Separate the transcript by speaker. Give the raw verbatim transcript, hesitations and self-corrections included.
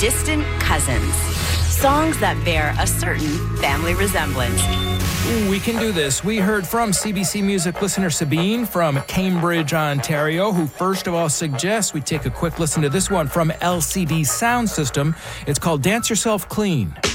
Speaker 1: distant cousins. Songs that bear a certain family resemblance.
Speaker 2: Ooh, we can do this. We heard from C B C Music listener Sabine from Cambridge, Ontario, who first of all suggests we take a quick listen to this one from L C D Sound System. It's called Dance Yourself Clean.